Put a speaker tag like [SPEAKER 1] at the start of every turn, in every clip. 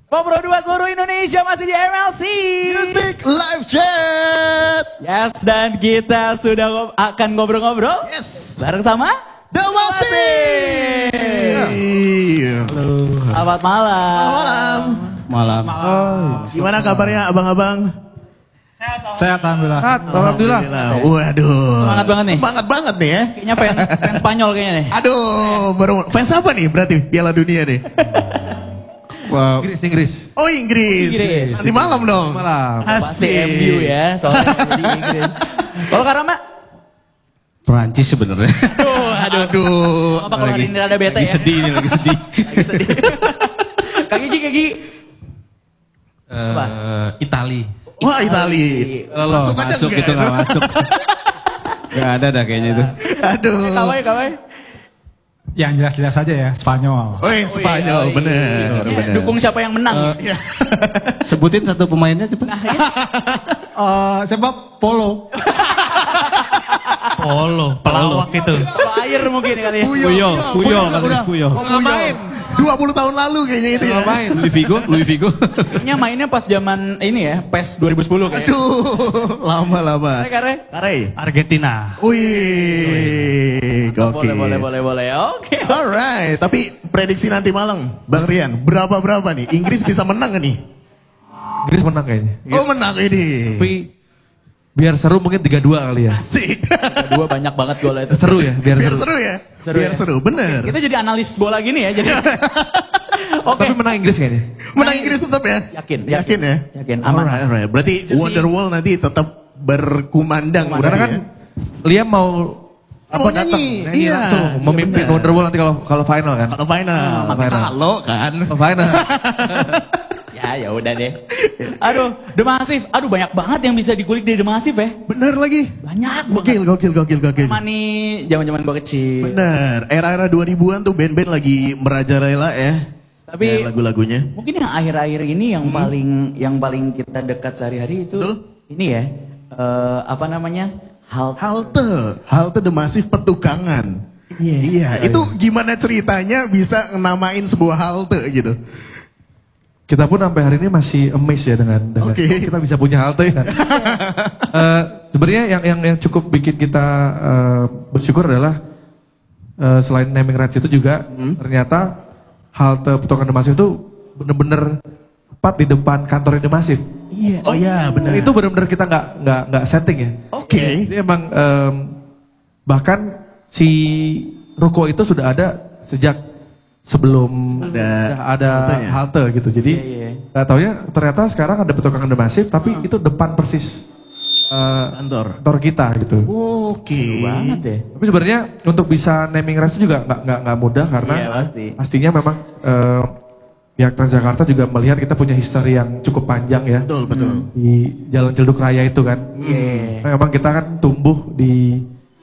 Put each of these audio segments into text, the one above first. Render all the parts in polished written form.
[SPEAKER 1] Ngobrol dua seluruh Indonesia masih di MLC
[SPEAKER 2] Music Live Chat.
[SPEAKER 1] Yes, dan kita sudah akan ngobrol-ngobrol.
[SPEAKER 2] Yes.
[SPEAKER 1] Bareng sama
[SPEAKER 2] Damasi.
[SPEAKER 1] Halo. Selamat malam.
[SPEAKER 2] Malam. Gimana kabarnya abang-abang?
[SPEAKER 3] Sehat alhamdulillah.
[SPEAKER 2] Alhamdulillah. Waduh.
[SPEAKER 1] Semangat banget nih.
[SPEAKER 2] Semangat banget nih ya.
[SPEAKER 1] Kayaknya fans Spanyol kayaknya nih.
[SPEAKER 2] Aduh, baru fans apa nih berarti Piala Dunia nih?
[SPEAKER 3] Wow. Inggris.
[SPEAKER 2] Oh Inggris. Nanti malam dong.
[SPEAKER 3] Malam.
[SPEAKER 1] Pasti
[SPEAKER 2] Asik.
[SPEAKER 1] MU ya, soalnya di Inggris. Kalau Karama?
[SPEAKER 3] Perancis sebenarnya.
[SPEAKER 2] Aduh.
[SPEAKER 1] Apa kalau hari ini ada bete
[SPEAKER 3] Lagi
[SPEAKER 1] ya?
[SPEAKER 3] sedih nih, lagi sedih.
[SPEAKER 1] Lagi sedih. Kak Gigi.
[SPEAKER 3] Itali.
[SPEAKER 2] Wah Itali.
[SPEAKER 3] Masuk
[SPEAKER 2] aja
[SPEAKER 3] itu nggak masuk. Gak ada dah kayaknya itu.
[SPEAKER 2] Aduh.
[SPEAKER 1] Kawai.
[SPEAKER 4] Yang jelas-jelas saja ya, Spanyol.
[SPEAKER 2] Oh Spanyol, bener.
[SPEAKER 1] Dukung siapa yang menang?
[SPEAKER 3] Sebutin satu pemainnya cepet.
[SPEAKER 1] Nah, ya.
[SPEAKER 4] Siapa? Polo.
[SPEAKER 3] Pelawak itu.
[SPEAKER 1] Kalau air mungkin kali ya.
[SPEAKER 3] Puyol.
[SPEAKER 2] Ngapain? 20 tahun lalu kayaknya itu ya.
[SPEAKER 3] Ngapain? Louis Figo.
[SPEAKER 1] Kayaknya mainnya pas zaman ini ya, PES 2010 kayaknya.
[SPEAKER 2] Aduh, lama.
[SPEAKER 1] Kare.
[SPEAKER 4] Argentina.
[SPEAKER 2] Wih, gokil.
[SPEAKER 1] Boleh. Oke.
[SPEAKER 2] Alright, tapi prediksi nanti malam, Bang Rian, berapa nih? Inggris bisa menang gak nih?
[SPEAKER 3] Inggris menang kayaknya.
[SPEAKER 2] Oh menang ini.
[SPEAKER 3] Tapi biar seru mungkin 3-2 kali ya.
[SPEAKER 2] Asik.
[SPEAKER 1] Dua banyak banget golnya itu.
[SPEAKER 3] Seru ya, biar
[SPEAKER 2] Biar
[SPEAKER 3] seru.
[SPEAKER 2] seru ya.
[SPEAKER 1] Seru
[SPEAKER 2] Biar
[SPEAKER 1] ya.
[SPEAKER 2] seru, bener.
[SPEAKER 1] Kita jadi analis bola gini ya, jadi. Oke.
[SPEAKER 3] Tapi menang Inggris kayaknya.
[SPEAKER 2] Menang Inggris tetap ya?
[SPEAKER 1] Yakin
[SPEAKER 2] ya?
[SPEAKER 1] Yakin, aman.
[SPEAKER 2] Alright. Berarti
[SPEAKER 1] Chelsea.
[SPEAKER 2] Wonderwall nanti tetap berkumandang.
[SPEAKER 3] Karena kan Liam mau
[SPEAKER 2] Mau
[SPEAKER 3] datang
[SPEAKER 2] nyanyi.
[SPEAKER 3] nyanyi
[SPEAKER 2] Iya,
[SPEAKER 3] langsung
[SPEAKER 2] iya
[SPEAKER 3] memimpin
[SPEAKER 2] benar.
[SPEAKER 3] Wonderwall nanti kalau final kan.
[SPEAKER 2] kalau final, kalau kan.
[SPEAKER 3] Kalau final.
[SPEAKER 1] Ya udah deh. Aduh, The Massive. Aduh, banyak banget yang bisa dikulik dari The Massive ya.
[SPEAKER 2] Bener lagi.
[SPEAKER 1] Banyak banget.
[SPEAKER 2] Gokil.
[SPEAKER 1] Sama nih zaman-zaman gua kecil.
[SPEAKER 2] Bener, era-era 2000-an tuh band-band lagi merajalela ya.
[SPEAKER 1] Tapi
[SPEAKER 2] Ya, lagu-lagunya.
[SPEAKER 1] mungkin yang akhir-akhir ini yang paling kita dekat sehari-hari itu
[SPEAKER 2] Betul.
[SPEAKER 1] ini ya. Apa namanya?
[SPEAKER 2] Halte The Massive Petukangan. Iya, itu gimana ceritanya bisa namain sebuah halte gitu?
[SPEAKER 3] Kita pun sampai hari ini masih amazed ya dengan
[SPEAKER 2] Oke.
[SPEAKER 3] kok kita bisa punya halte ya. Sebenarnya yang cukup bikin kita bersyukur adalah selain naming rights itu juga ternyata halte Petukangan The Massive itu bener-bener tepat di depan kantor The Massive.
[SPEAKER 2] Iya. Oh iya, benar.
[SPEAKER 3] Itu bener-bener kita nggak setting ya.
[SPEAKER 2] Oke.
[SPEAKER 3] Jadi emang bahkan si ruko itu sudah ada sejak sebelum ada halte gitu. Jadi nggak taunya ternyata sekarang ada Petukangan The Massive, tapi itu depan persis kantor kita gitu.
[SPEAKER 2] Oke.
[SPEAKER 1] banget ya.
[SPEAKER 3] Tapi sebenarnya untuk bisa naming rights itu juga nggak mudah karena
[SPEAKER 1] Iya, pasti.
[SPEAKER 3] pastinya memang pihak Transjakarta juga melihat kita punya history yang cukup panjang ya.
[SPEAKER 2] Betul.
[SPEAKER 3] Di Jalan Ciledug Raya itu kan. Nah, memang kita kan tumbuh di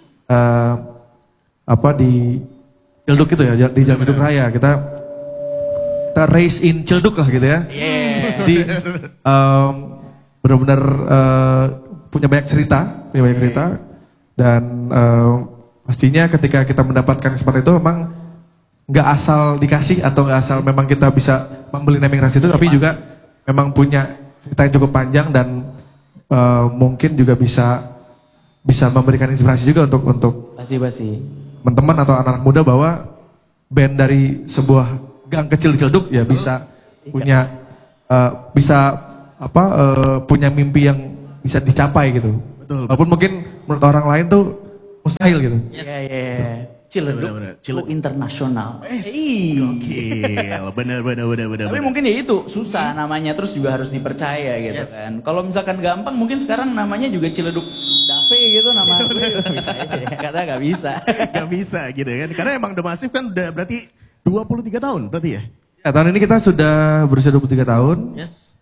[SPEAKER 3] di Ciledug itu ya, di Jalan Ciledug Raya. Kita raise in Ciledug lah gitu ya. Jadi benar-benar punya banyak cerita, dan pastinya ketika kita mendapatkan kesempatan itu memang nggak asal dikasih atau nggak asal memang kita bisa membeli naming rights itu, tapi juga memang punya cerita yang cukup panjang dan mungkin juga bisa memberikan inspirasi juga untuk
[SPEAKER 1] Pasti.
[SPEAKER 3] teman-teman atau anak muda bahwa band dari sebuah gang kecil di Ciledug ya bisa punya punya mimpi yang bisa dicapai gitu.
[SPEAKER 2] Betul.
[SPEAKER 3] Walaupun mungkin menurut orang lain tuh mustahil gitu.
[SPEAKER 1] Iya. Ciledug
[SPEAKER 2] Benar-benar.
[SPEAKER 1] Ciledug internasional.
[SPEAKER 2] Gokil. Bener.
[SPEAKER 1] Tapi mungkin ya itu susah namanya, terus juga harus dipercaya gitu kan. Kalau misalkan gampang mungkin sekarang namanya juga Ciledug Dave gitu nama gue bisa aja ya, karena nggak bisa.
[SPEAKER 2] Gak bisa gitu kan. Karena emang The Massive kan udah berarti 23 tahun berarti ya?
[SPEAKER 3] Ya, tahun ini kita sudah berusia 23 tahun.
[SPEAKER 2] Yes.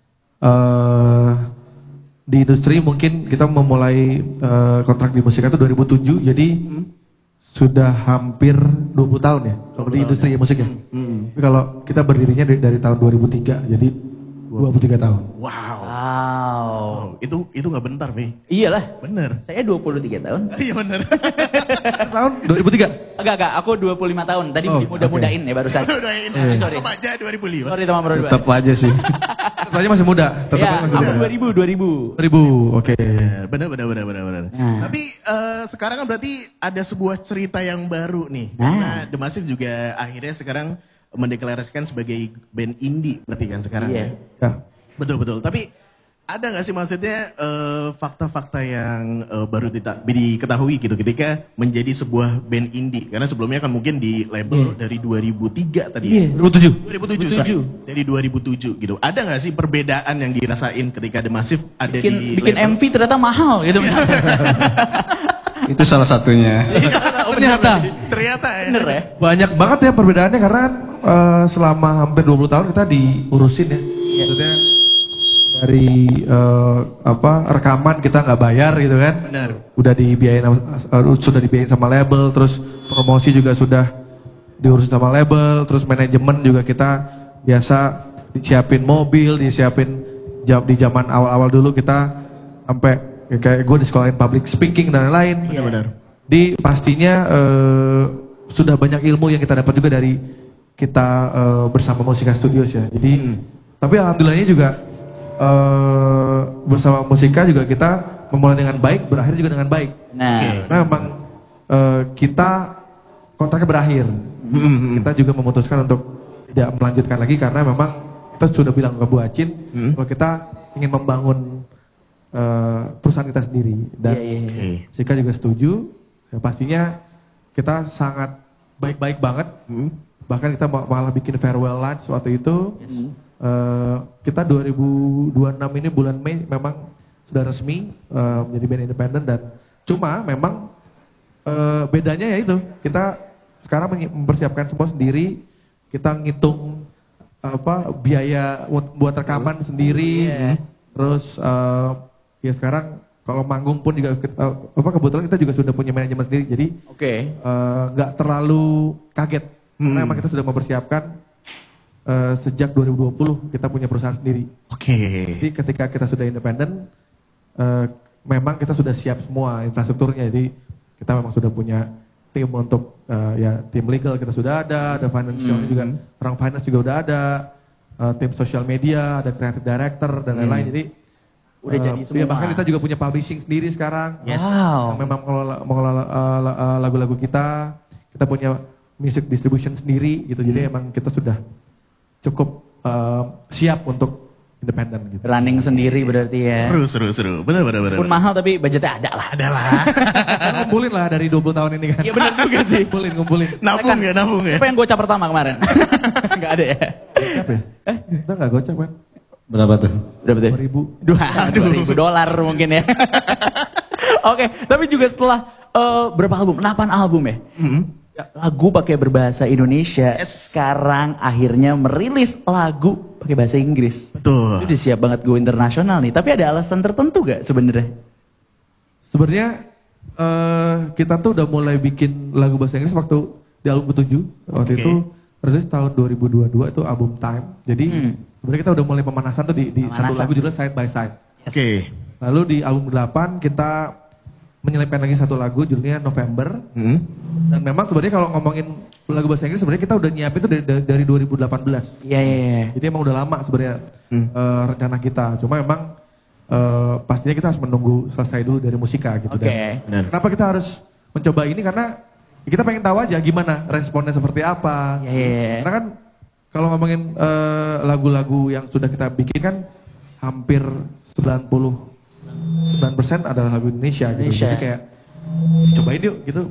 [SPEAKER 3] Di industri mungkin kita memulai kontrak di musik itu 2007, jadi sudah hampir 20 tahun ya kalau di industri musik ya. Tapi kalau kita berdirinya dari tahun 2003, jadi 23 tahun.
[SPEAKER 2] Wow. itu nggak bentar, Pi.
[SPEAKER 1] Iyalah,
[SPEAKER 2] Bener.
[SPEAKER 1] saya 23 tahun.
[SPEAKER 2] Iya bener.
[SPEAKER 3] Tahun 2003.
[SPEAKER 1] Enggak, aku 25 tahun. Tadi
[SPEAKER 3] Oh,
[SPEAKER 1] mudah-mudahin ya barusan.
[SPEAKER 2] Udah ini.
[SPEAKER 1] Sorry.
[SPEAKER 2] Tetap aja 2005.
[SPEAKER 1] Sorry teman berdua.
[SPEAKER 3] Tetap aja sih. Tetap aja masih muda. Tetap
[SPEAKER 1] Ya,
[SPEAKER 3] aja masih
[SPEAKER 1] aku
[SPEAKER 3] muda.
[SPEAKER 1] 2000.
[SPEAKER 3] 2000, oke.
[SPEAKER 2] Bener.
[SPEAKER 1] Nah.
[SPEAKER 2] Tapi sekarang kan berarti ada sebuah cerita yang baru nih.
[SPEAKER 1] Nah.
[SPEAKER 2] Karena The Massive juga akhirnya sekarang mendeklarasikan sebagai band indie berarti kan sekarang.
[SPEAKER 1] Iya.
[SPEAKER 3] Ya.
[SPEAKER 2] Betul. Tapi ada nggak sih maksudnya fakta-fakta yang baru diketahui gitu ketika menjadi sebuah band indie? Karena sebelumnya kan mungkin di label dari 2003 tadi.
[SPEAKER 1] Iya.
[SPEAKER 3] 2007.
[SPEAKER 2] 2007. Sorry. Dari 2007 gitu. Ada nggak sih perbedaan yang dirasain ketika The Massive ada di
[SPEAKER 1] Bikin
[SPEAKER 2] label?
[SPEAKER 1] MV ternyata mahal gitu.
[SPEAKER 5] Itu salah satunya.
[SPEAKER 2] Ternyata ya.
[SPEAKER 1] Bener ya?
[SPEAKER 3] Banyak banget ya perbedaannya karena kan, selama hampir 20 tahun kita diurusin ya. Maksudnya dari rekaman kita nggak bayar gitu kan.
[SPEAKER 2] Benar.
[SPEAKER 3] Sudah dibiayain sama label, terus promosi juga sudah diurus sama label, terus manajemen juga kita biasa disiapin mobil, disiapin di zaman awal-awal dulu kita sampai kayak gue disekolahin public speaking dan lain-lain.
[SPEAKER 2] Iya benar.
[SPEAKER 3] Di pastinya sudah banyak ilmu yang kita dapat juga dari kita bersama Musika Studios ya. Jadi tapi alhamdulillahnya juga bersama Musika juga kita memulai dengan baik, berakhir juga dengan baik.
[SPEAKER 1] Nah,
[SPEAKER 3] Karena memang kita kontraknya berakhir. Kita juga memutuskan untuk tidak melanjutkan lagi karena memang kita sudah bilang ke Bu Acin kalau kita ingin membangun perusahaan kita sendiri dan
[SPEAKER 1] Iya.
[SPEAKER 3] Sika juga setuju. Ya, pastinya kita sangat baik-baik banget. Bahkan kita malah bikin farewell lunch waktu itu. Kita 2026 ini bulan Mei memang sudah resmi menjadi band independen dan cuma memang bedanya ya itu kita sekarang mempersiapkan semua sendiri, kita ngitung biaya buat rekaman sendiri, terus ya sekarang kalau manggung pun juga kebetulan kita juga sudah punya manajemen sendiri, jadi nggak terlalu kaget karena memang kita sudah mempersiapkan sejak 2020 kita punya perusahaan sendiri. Jadi ketika kita sudah independen, memang kita sudah siap semua infrastrukturnya, jadi kita memang sudah punya tim untuk tim legal kita sudah ada financialnya juga, orang finance juga udah ada, tim social media, ada creative director dan lain-lain. Jadi
[SPEAKER 1] udah jadi semua.
[SPEAKER 3] Bahkan kita juga punya publishing sendiri sekarang.
[SPEAKER 1] Wow.
[SPEAKER 3] Yang memang mengelola lagu-lagu kita punya music distribution sendiri gitu. Jadi emang kita sudah cukup siap untuk independen gitu.
[SPEAKER 1] Running sendiri berarti ya.
[SPEAKER 2] Seru. Bener.
[SPEAKER 1] Meskipun mahal tapi budgetnya ada lah.
[SPEAKER 3] Ngumpulin lah dari 20 tahun ini kan.
[SPEAKER 1] Iya benar juga sih.
[SPEAKER 3] Ngumpulin.
[SPEAKER 2] Nabung ya.
[SPEAKER 1] Apa yang gocap pertama kemarin? Enggak ada ya?
[SPEAKER 3] Gocap ya? Kita nggak gocap kan?
[SPEAKER 5] Berapa tuh?
[SPEAKER 1] Berapa tuh?
[SPEAKER 3] 2000.
[SPEAKER 1] $2,000 mungkin ya. Oke, tapi juga setelah berapa album? 8 album ya? Lagu pakai berbahasa Indonesia. Sekarang akhirnya merilis lagu pakai bahasa Inggris.
[SPEAKER 2] Betul.
[SPEAKER 1] Itu udah siap banget go internasional nih. Tapi ada alasan tertentu gak sebenarnya?
[SPEAKER 3] Sebenarnya kita tuh udah mulai bikin lagu bahasa Inggris waktu di album ke-7. Waktu itu rilis tahun 2022 itu album Time. Jadi sebenarnya kita udah mulai pemanasan tuh di satu lagu judulnya Side by Side. Lalu di album 8 kita menyelipkan lagi satu lagu judulnya November. Dan memang sebenarnya kalau ngomongin lagu bahasa Inggris sebenarnya kita udah nyiapin itu dari 2018.
[SPEAKER 1] Iya.
[SPEAKER 3] Jadi emang udah lama sebenarnya rencana kita. Cuma memang pastinya kita harus menunggu selesai dulu dari Musika gitu. Dan kenapa kita harus mencoba ini karena kita pengen tahu aja gimana responnya seperti apa. Karena kan kalau ngomongin lagu-lagu yang sudah kita bikin kan hampir 99% adalah lagu Indonesia gitu. Jadi kayak cobain yuk gitu.